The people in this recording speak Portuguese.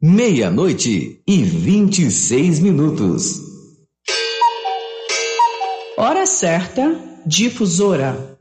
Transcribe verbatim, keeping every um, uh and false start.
Meia-noite e vinte e seis minutos. Hora certa, difusora.